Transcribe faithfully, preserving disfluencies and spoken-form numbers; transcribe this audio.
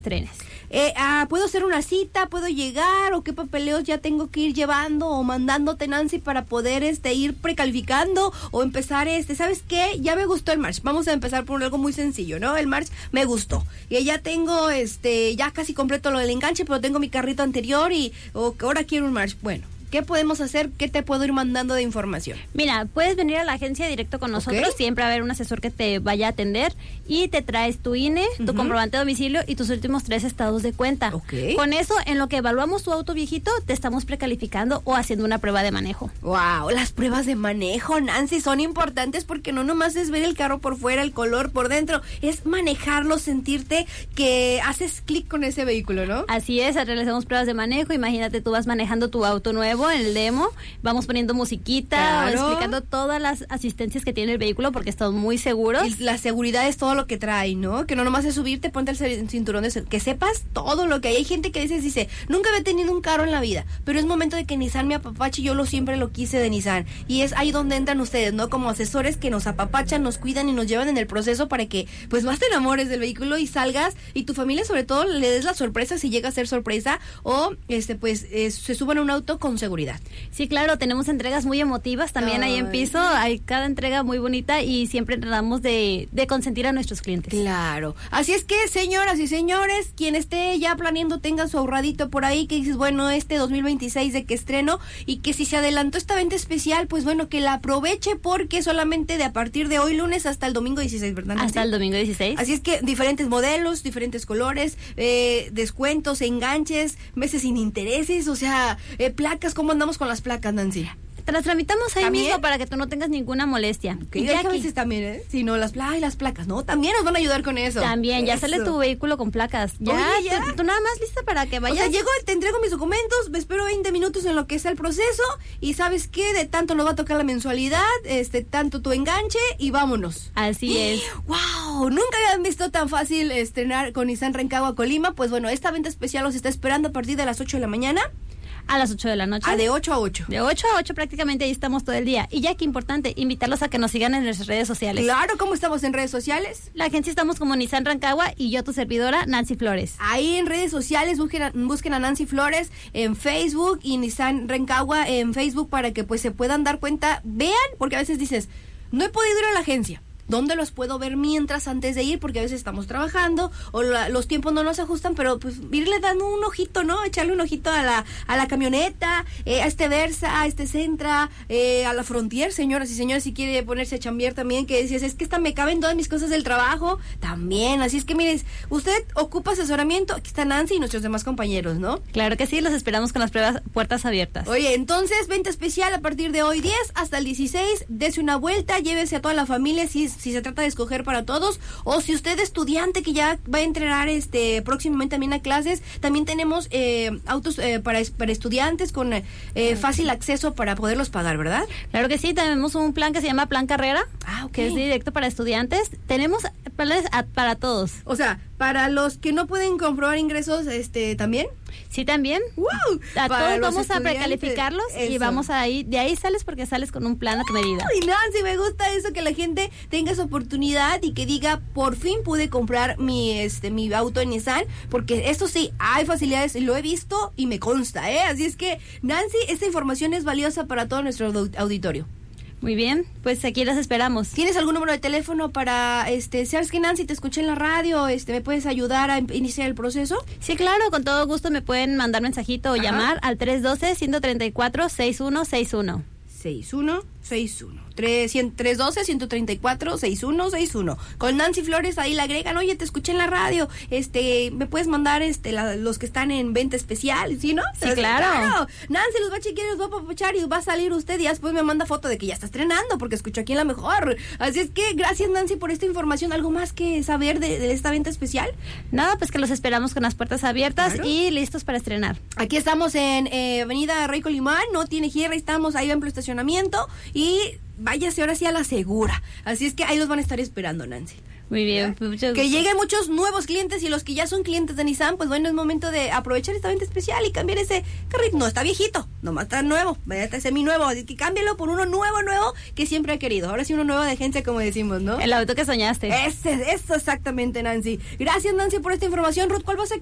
trenes. Eh, ah, ¿Puedo hacer una cita? ¿Puedo llegar? ¿O qué papeleos ya tengo que ir llevando o mandándote, Nancy, para poder este ir precalificando o empezar este? ¿Sabes qué? Ya me gustó el March. Vamos a empezar por algo muy sencillo, ¿no? El March me gustó. Y ya tengo este ya casi completo lo del enganche, pero tengo mi carrito anterior y oh, ahora quiero un March. Bueno, ¿qué podemos hacer? ¿Qué te puedo ir mandando de información? Mira, puedes venir a la agencia directo con nosotros, okay. Siempre va a haber un asesor que te vaya a atender y te traes tu I N E, uh-huh. tu comprobante de domicilio y tus últimos tres estados de cuenta. Okay. Con eso, en lo que evaluamos tu auto viejito, te estamos precalificando o haciendo una prueba de manejo. Wow, las pruebas de manejo, Nancy, son importantes porque no nomás es ver el carro por fuera, el color por dentro, es manejarlo, sentirte que haces clic con ese vehículo, ¿no? Así es, realizamos pruebas de manejo. Imagínate, tú vas manejando tu auto nuevo en el demo, vamos poniendo musiquita, claro. explicando todas las asistencias que tiene el vehículo porque están muy seguros. Y la seguridad es todo lo que trae, ¿no? Que no nomás es subirte, ponte el cinturón, de que sepas todo lo que hay. Hay gente que a veces dice, nunca había tenido un carro en la vida, pero es momento de que Nissan me apapache, yo lo siempre lo quise de Nissan. Y es ahí donde entran ustedes, ¿no? Como asesores que nos apapachan, nos cuidan y nos llevan en el proceso para que, pues, más te enamores del vehículo y salgas y tu familia, sobre todo, le des la sorpresa si llega a ser sorpresa o, este, pues, eh, se suban a un auto con seguridad. Sí, claro, tenemos entregas muy emotivas también. Ay. Ahí en piso, hay cada entrega muy bonita y siempre tratamos de, de consentir a nuestros clientes. Claro, así es que, señoras y señores, quien esté ya planeando tenga su ahorradito por ahí, que dices, bueno, este dos mil veintiséis de que estreno, y que si se adelantó esta venta especial, pues bueno, que la aproveche porque solamente de a partir de hoy lunes hasta el domingo dieciséis, ¿verdad? Hasta ¿sí? el domingo dieciséis. Así es que diferentes modelos, diferentes colores, eh, descuentos, enganches, meses sin intereses, o sea, eh, placas. ¿Cómo andamos con las placas, Nancy? Te las tramitamos ahí ¿También? mismo para que tú no tengas ninguna molestia. Okay. Y ya que a veces también, ¿eh? Si no, las, ay, las placas, ¿no? También nos van a ayudar con eso. También, ya eso. Sale tu vehículo con placas. Ya, Oye, ya. Tú, tú nada más lista para que vayas. O sea, llego, te entrego mis documentos, me espero veinte minutos en lo que está el proceso y ¿sabes qué? De tanto nos va a tocar la mensualidad, este, tanto tu enganche y vámonos. Así es. ¡Wow! Nunca habían visto tan fácil estrenar con Nissan Rancagua Colima. Pues bueno, esta venta especial los está esperando a partir de las ocho de la mañana. A las ocho de la noche. Ah, de ocho a ocho. De ocho a ocho prácticamente ahí estamos todo el día. Y ya que importante, invitarlos a que nos sigan en nuestras redes sociales. Claro, ¿cómo estamos en redes sociales? La agencia estamos como Nissan Rancagua y yo tu servidora, Nancy Flores. Ahí en redes sociales busquen a, busquen a Nancy Flores en Facebook y Nissan Rancagua en Facebook para que pues se puedan dar cuenta. Vean, porque a veces dices, no he podido ir a la agencia. ¿Dónde los puedo ver mientras antes de ir? Porque a veces estamos trabajando o la, los tiempos no nos ajustan, pero pues irle dando un ojito, ¿no? Echarle un ojito a la a la camioneta, eh, a este Versa, a este Sentra, eh, a la Frontier, señoras y señores, si quiere ponerse a chambear también, que decías, es que esta me caben todas mis cosas del trabajo, también. Así es que, mires, usted ocupa asesoramiento, aquí está Nancy y nuestros demás compañeros, ¿no? Claro que sí, los esperamos con las pruebas puertas abiertas. Oye, entonces, venta especial a partir de hoy diez hasta el dieciséis, dese una vuelta, llévese a toda la familia, si si se trata de escoger para todos, o si usted es estudiante que ya va a entrenar este próximamente también a clases, también tenemos eh, autos eh, para, para estudiantes con eh, fácil acceso para poderlos pagar, ¿verdad? Claro que sí, tenemos un plan que se llama Plan Carrera, ah, okay. que es directo para estudiantes. Tenemos planes a, para todos. O sea, para los que no pueden comprobar ingresos, este, ¿también? Sí, también. ¡Wow! A todos vamos a precalificarlos y vamos ahí, de ahí sales porque sales con un plan a tu medida. Ay, Nancy, me gusta eso, que la gente tenga esa oportunidad y que diga, por fin pude comprar mi este mi auto en Nissan, porque esto sí, hay facilidades, lo he visto y me consta, ¿eh? Así es que, Nancy, esta información es valiosa para todo nuestro auditorio. Muy bien, pues aquí las esperamos. ¿Tienes algún número de teléfono para, este, sabes que Nancy, te escuché en la radio, este, ¿me puedes ayudar a iniciar el proceso? Sí, claro, con todo gusto me pueden mandar mensajito o Ajá. llamar al tres uno dos, uno tres cuatro, seis uno seis uno. seis uno seis uno. tres uno dos, uno tres cuatro, seis uno seis uno. Con Nancy Flores ahí la agregan, oye, te escuché en la radio, este, me puedes mandar este la, los que están en venta especial, ¿sí, no? Sí, claro. claro. Nancy los va a chequear, los va a apapachar y va a salir usted y después me manda foto de que ya está estrenando porque escuchó aquí en La Mejor. Así es que gracias, Nancy, por esta información. ¿Algo más que saber de, de esta venta especial? Nada, pues que los esperamos con las puertas abiertas claro. y listos para estrenar. Aquí estamos en eh, Avenida Rey Colimán, no tiene hierro, estamos ahí en amplio estacionamiento y váyase ahora sí a la segura. Así es que ahí los van a estar esperando, Nancy. Muy bien, pues muchas Que lleguen muchos nuevos clientes y los que ya son clientes de Nissan, pues bueno, es momento de aprovechar esta venta especial y cambiar ese carrito. No está viejito, nomás está nuevo, está semi-nuevo, así que cámbialo por uno nuevo, nuevo, que siempre ha querido. Ahora sí uno nuevo de agencia, como decimos, ¿no? El auto que soñaste. Ese, eso exactamente, Nancy. Gracias, Nancy, por esta información. Ruth, ¿cuál vas a